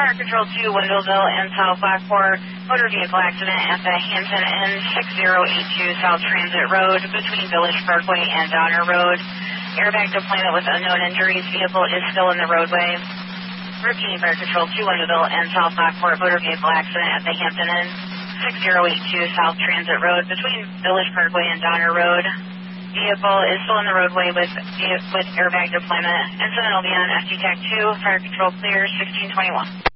Fire Control 2, Wendellville and South Lockport. Motor vehicle accident at the Hampton Inn, 6082 South Transit Road between Village Parkway and Donner Road. Airbag deployment with unknown injuries. Vehicle is still in the roadway. Repeating, Fire Control 2, Wendellville and South Lockport. Motor vehicle accident at the Hampton Inn, 6082 South Transit Road between Village Parkway and Donner Road. Vehicle is still in the roadway with airbag deployment. Incident will be on FT TAC 2, Fire Control clear, 1621.